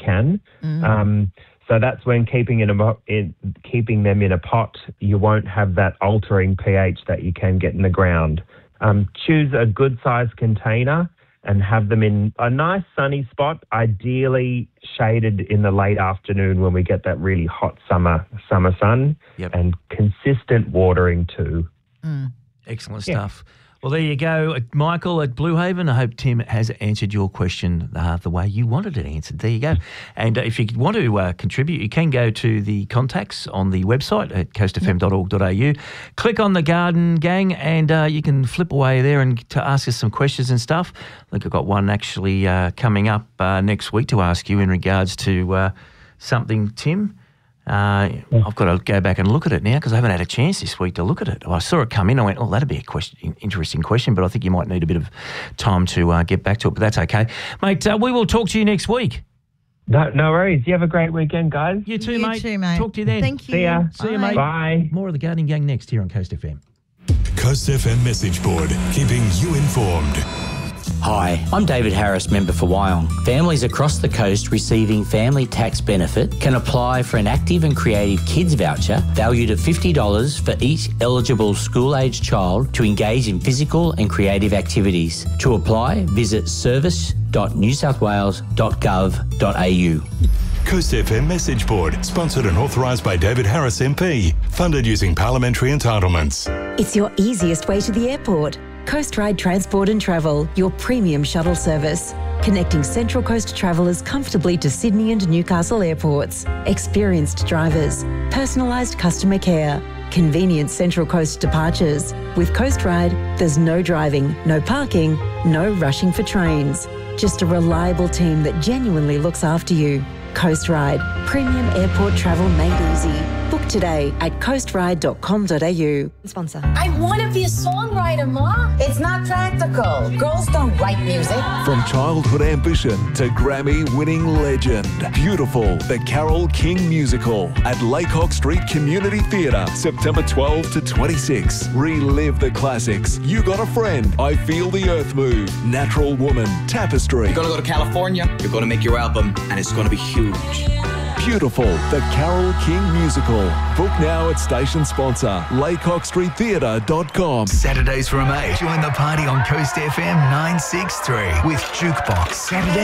can. So that's when keeping them in a pot, you won't have that altering pH that you can get in the ground. Choose a good-sized container and have them in a nice sunny spot, ideally shaded in the late afternoon when we get that really hot summer sun, and consistent watering too. Excellent stuff. Well, there you go, Michael at Blue Haven. I hope Tim has answered your question the way you wanted it answered. There you go. And if you want to contribute, you can go to the contacts on the website at coastfm.org.au. Click on the Garden Gang and you can flip away there and to ask us some questions and stuff. I think I've got one actually coming up next week to ask you in regards to something, Tim. I've got to go back and look at it now because I haven't had a chance this week to look at it. I saw it come in. I went, oh, that'd be a interesting question, but I think you might need a bit of time to get back to it, but that's okay. Mate, we will talk to you next week. No worries. You have a great weekend, guys. You too, mate. You too, mate. Talk to you then. Thank you. See ya. See you, mate. Bye. More of the Gardening Gang next here on Coast FM. Coast FM message board, keeping you informed. Hi, I'm David Harris, member for Wyong. Families across the coast receiving family tax benefit can apply for an active and creative kids voucher valued at $50 for each eligible school-aged child to engage in physical and creative activities. To apply, visit service.newsouthwales.gov.au. Coast FM message board, sponsored and authorised by David Harris MP, funded using parliamentary entitlements. It's your easiest way to the airport. Coast Ride Transport and Travel, your premium shuttle service. Connecting Central Coast travellers comfortably to Sydney and Newcastle airports. Experienced drivers, personalised customer care, convenient Central Coast departures. With Coast Ride, there's no driving, no parking, no rushing for trains. Just a reliable team that genuinely looks after you. Coast Ride, premium airport travel made easy. Book today at coastride.com.au. Sponsor. I want to be a songwriter, Ma. It's not practical. Girls don't write music. From childhood ambition to Grammy-winning legend. Beautiful, the Carole King musical at Laycock Street Community Theatre, September 12 to 26. Relive the classics. You Got a Friend, I Feel the Earth Move, Natural Woman, Tapestry. You're going to go to California, you're going to make your album, and it's going to be huge. Beautiful, the Carole King musical. Book now at station sponsor, laycockstreettheatre.com. Saturdays from 8. Join the party on Coast FM 963 with Jukebox. Saturday